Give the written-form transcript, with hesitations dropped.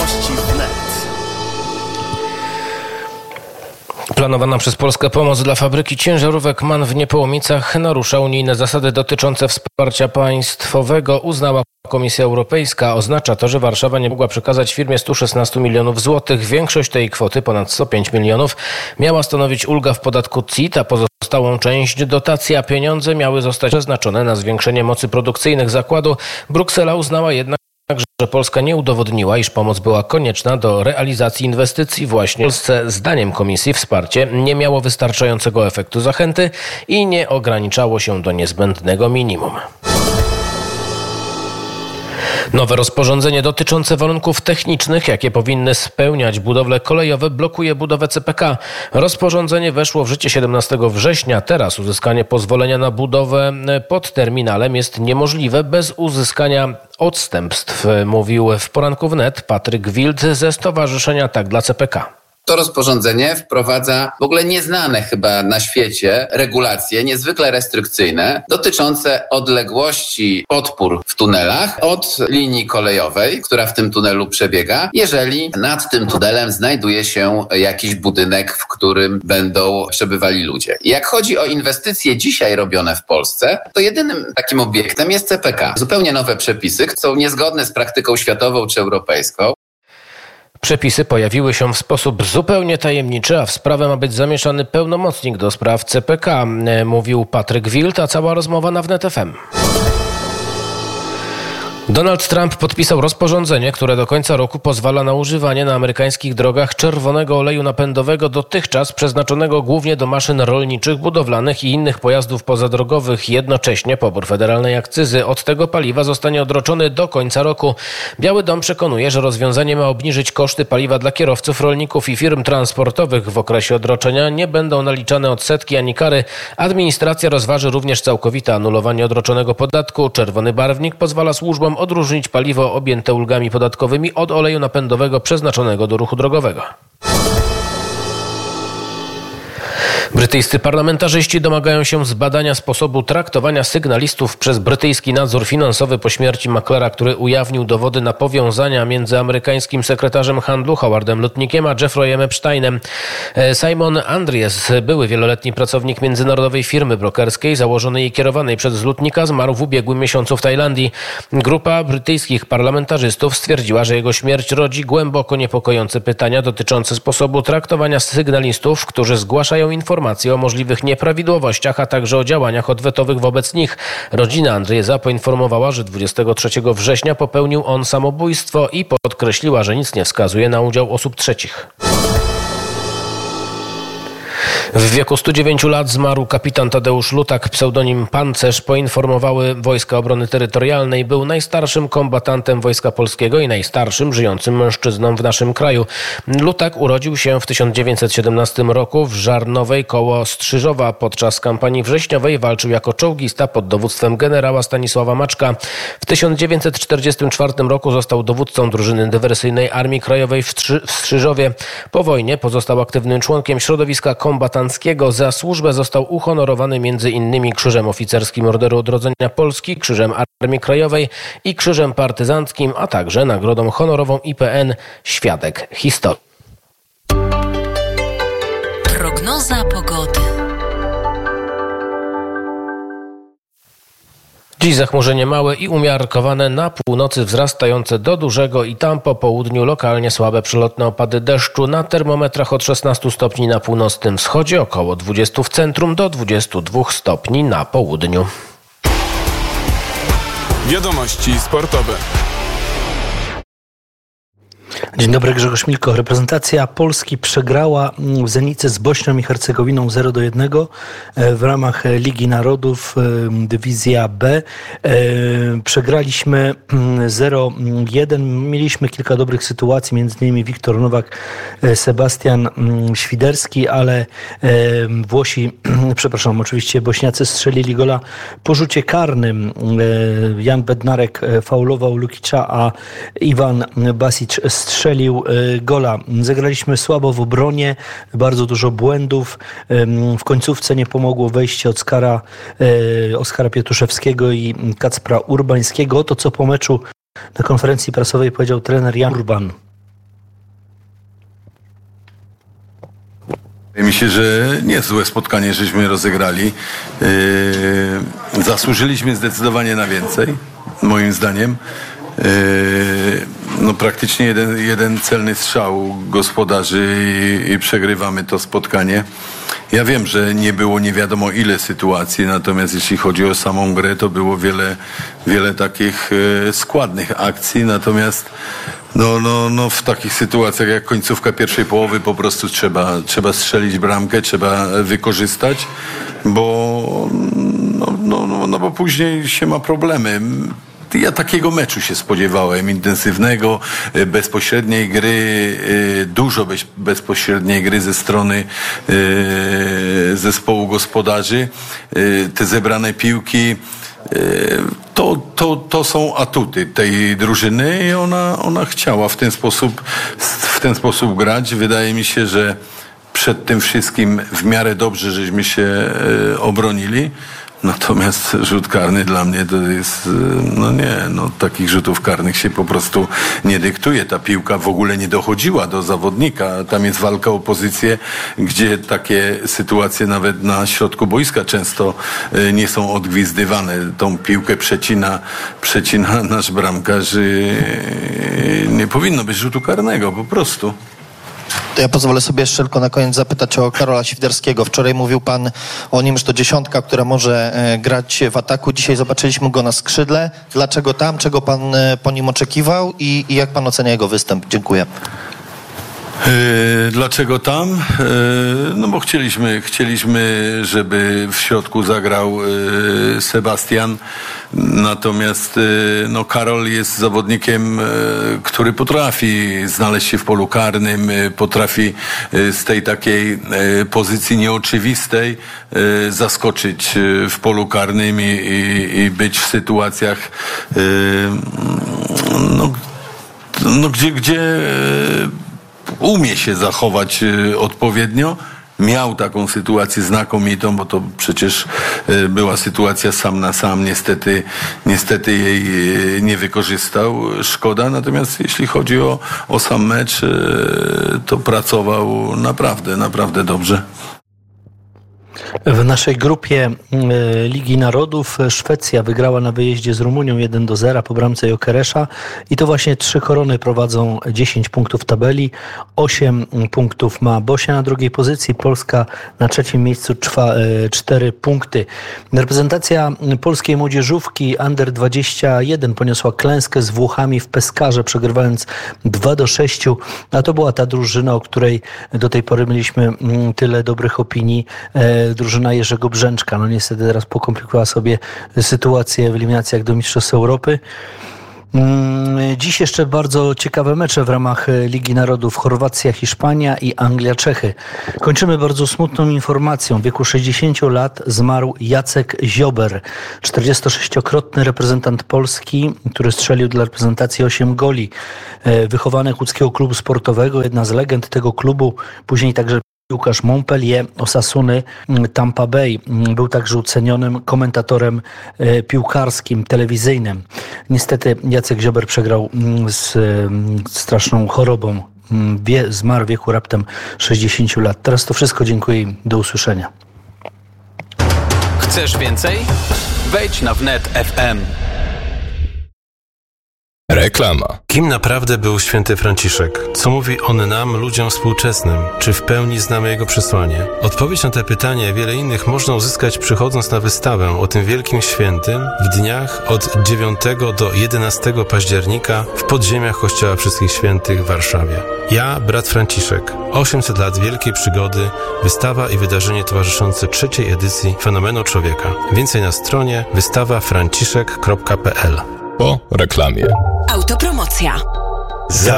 Wiadomości wnet. Planowana przez Polskę pomoc dla fabryki ciężarówek MAN w Niepołomicach narusza unijne zasady dotyczące wsparcia państwowego, uznała Komisja Europejska. Oznacza to, że Warszawa nie mogła przekazać firmie 116 milionów złotych. Większość tej kwoty, ponad 105 milionów, miała stanowić ulga w podatku CIT, a pozostałą część dotacji, a pieniądze miały zostać przeznaczone na zwiększenie mocy produkcyjnych zakładu. Bruksela uznała jednak, że Polska nie udowodniła, iż pomoc była konieczna do realizacji inwestycji. Właśnie w Polsce, zdaniem Komisji, wsparcie nie miało wystarczającego efektu zachęty i nie ograniczało się do niezbędnego minimum. Nowe rozporządzenie dotyczące warunków technicznych, jakie powinny spełniać budowle kolejowe, blokuje budowę CPK. Rozporządzenie weszło w życie 17 września. Teraz uzyskanie pozwolenia na budowę pod terminalem jest niemożliwe bez uzyskania odstępstw, mówił w Poranku Wnet Patryk Wild ze Stowarzyszenia Tak dla CPK. To rozporządzenie wprowadza w ogóle nieznane chyba na świecie regulacje niezwykle restrykcyjne dotyczące odległości podpór w tunelach od linii kolejowej, która w tym tunelu przebiega, jeżeli nad tym tunelem znajduje się jakiś budynek, w którym będą przebywali ludzie. I jak chodzi o inwestycje dzisiaj robione w Polsce, to jedynym takim obiektem jest CPK. Zupełnie nowe przepisy są niezgodne z praktyką światową czy europejską. Przepisy pojawiły się w sposób zupełnie tajemniczy, a w sprawę ma być zamieszany pełnomocnik do spraw CPK, mówił Patryk Wild, a cała rozmowa na Wnet FM. Donald Trump podpisał rozporządzenie, które do końca roku pozwala na używanie na amerykańskich drogach czerwonego oleju napędowego, dotychczas przeznaczonego głównie do maszyn rolniczych, budowlanych i innych pojazdów pozadrogowych. Jednocześnie pobór federalnej akcyzy od tego paliwa zostanie odroczony do końca roku. Biały Dom przekonuje, że rozwiązanie ma obniżyć koszty paliwa dla kierowców, rolników i firm transportowych. W okresie odroczenia nie będą naliczane odsetki ani kary. Administracja rozważy również całkowite anulowanie odroczonego podatku. Czerwony barwnik pozwala służbom odróżnić paliwo objęte ulgami podatkowymi od oleju napędowego przeznaczonego do ruchu drogowego. Brytyjscy parlamentarzyści domagają się zbadania sposobu traktowania sygnalistów przez brytyjski nadzór finansowy po śmierci maklera, który ujawnił dowody na powiązania między amerykańskim sekretarzem handlu Howardem Lutnickiem a Jeffreyem Epsteinem. Simon Andries, były wieloletni pracownik międzynarodowej firmy brokerskiej założonej i kierowanej przez Lutnicka, zmarł w ubiegłym miesiącu w Tajlandii. Grupa brytyjskich parlamentarzystów stwierdziła, że jego śmierć rodzi głęboko niepokojące pytania dotyczące sposobu traktowania sygnalistów, którzy zgłaszają informacje o możliwych nieprawidłowościach, a także o działaniach odwetowych wobec nich. Rodzina Andriesa poinformowała, że 23 września popełnił on samobójstwo i podkreśliła, że nic nie wskazuje na udział osób trzecich. W wieku 109 lat zmarł kapitan Tadeusz Lutak, pseudonim Pancerz, poinformowały Wojska Obrony Terytorialnej. Był najstarszym kombatantem Wojska Polskiego i najstarszym żyjącym mężczyzną w naszym kraju. Lutak urodził się w 1917 roku w Żarnowej koło Strzyżowa. Podczas kampanii wrześniowej walczył jako czołgista pod dowództwem generała Stanisława Maczka. W 1944 roku został dowódcą drużyny dywersyjnej Armii Krajowej w Strzyżowie. Po wojnie pozostał aktywnym członkiem środowiska kombatanckiego. Za służbę został uhonorowany m.in. Krzyżem Oficerskim Orderu Odrodzenia Polski, Krzyżem Armii Krajowej i Krzyżem Partyzanckim, a także Nagrodą Honorową IPN Świadek Historii. Prognoza pogody. Dziś zachmurzenie małe i umiarkowane, na północy wzrastające do dużego i tam po południu lokalnie słabe przelotne opady deszczu. Na termometrach od 16 stopni na północnym wschodzie, około 20 w centrum, do 22 stopni na południu. Wiadomości sportowe. Dzień dobry, Grzegorz Milko. Reprezentacja Polski przegrała w Zenicie z Bośnią i Hercegowinną 0-1 w ramach Ligi Narodów, dywizja B. Przegraliśmy 0-1. Mieliśmy kilka dobrych sytuacji, między innymi Wiktor Nowak, Sebastian Świderski, ale oczywiście Bośniacy strzelili gola po rzucie karnym. Jan Bednarek faulował Lukicza, a Iwan Basic strzelił gola. Zagraliśmy słabo w obronie, bardzo dużo błędów. W końcówce nie pomogło wejście Oskara Pietuszewskiego i Kacpra Urbańskiego. To, co po meczu na konferencji prasowej powiedział trener Jan Urban. Mi się, że niezłe spotkanie żeśmy rozegrali. Zasłużyliśmy zdecydowanie na więcej, moim zdaniem. No praktycznie jeden celny strzał gospodarzy i przegrywamy to spotkanie. Ja wiem, że nie było nie wiadomo ile sytuacji, natomiast jeśli chodzi o samą grę, to było wiele takich składnych akcji, natomiast no w takich sytuacjach jak końcówka pierwszej połowy po prostu trzeba strzelić bramkę, trzeba wykorzystać, bo bo później się ma problemy. Ja takiego meczu się spodziewałem, intensywnego, bezpośredniej gry, dużo bezpośredniej gry ze strony zespołu gospodarzy. Te zebrane piłki, to są atuty tej drużyny i ona chciała w ten sposób grać. Wydaje mi się, że przed tym wszystkim w miarę dobrze żeśmy się obronili. Natomiast rzut karny dla mnie to jest, takich rzutów karnych się po prostu nie dyktuje. Ta piłka w ogóle nie dochodziła do zawodnika. Tam jest walka o pozycję, gdzie takie sytuacje nawet na środku boiska często nie są odgwizdywane. Tą piłkę przecina nasz bramkarz. Nie powinno być rzutu karnego po prostu. To ja pozwolę sobie jeszcze tylko na koniec zapytać o Karola Świderskiego. Wczoraj mówił pan o nim, że to dziesiątka, która może grać w ataku. Dzisiaj zobaczyliśmy go na skrzydle. Dlaczego tam? Czego pan po nim oczekiwał? I jak pan ocenia jego występ? Dziękuję. Dlaczego tam? No bo chcieliśmy, żeby w środku zagrał Sebastian. Natomiast Karol jest zawodnikiem, który potrafi znaleźć się w polu karnym, potrafi z tej takiej pozycji nieoczywistej zaskoczyć w polu karnym i być w sytuacjach gdzie umie się zachować odpowiednio. Miał taką sytuację znakomitą, bo to przecież była sytuacja sam na sam. Niestety jej nie wykorzystał. Szkoda. Natomiast jeśli chodzi o sam mecz, to pracował naprawdę dobrze. W naszej grupie Ligi Narodów Szwecja wygrała na wyjeździe z Rumunią 1-0 po bramce Jokeresza i to właśnie 3 Korony prowadzą 10 punktów tabeli, 8 punktów ma Bośnia na drugiej pozycji, Polska na trzecim miejscu 4 punkty. Reprezentacja polskiej młodzieżówki Under 21 poniosła klęskę z Włochami w Peskarze, przegrywając 2-6, a to była ta drużyna, o której do tej pory mieliśmy tyle dobrych opinii, drużyna Jerzego Brzęczka. No niestety teraz pokomplikowała sobie sytuację w eliminacjach do Mistrzostw Europy. Dziś jeszcze bardzo ciekawe mecze w ramach Ligi Narodów. Chorwacja, Hiszpania i Anglia, Czechy. Kończymy bardzo smutną informacją. W wieku 60 lat zmarł Jacek Ziober, 46-krotny reprezentant Polski, który strzelił dla reprezentacji 8 goli. Wychowanek łódzkiego klubu sportowego, jedna z legend tego klubu, później także piłkarz Montpellier, Osasuny, Tampa Bay. Był także ucenionym komentatorem piłkarskim, telewizyjnym. Niestety Jacek Ziober przegrał z straszną chorobą. Zmarł w wieku raptem 60 lat. Teraz to wszystko. Dziękuję i do usłyszenia. Chcesz więcej? Wejdź na wnet FM. Reklama. Kim naprawdę był święty Franciszek? Co mówi on nam, ludziom współczesnym? Czy w pełni znamy jego przesłanie? Odpowiedź na te pytania i wiele innych można uzyskać przychodząc na wystawę o tym wielkim świętym w dniach od 9 do 11 października w podziemiach Kościoła Wszystkich Świętych w Warszawie. Ja, brat Franciszek. 800 lat wielkiej przygody, wystawa i wydarzenie towarzyszące 3. edycji Fenomenu Człowieka. Więcej na stronie wystawafranciszek.pl. Po reklamie. Autopromocja.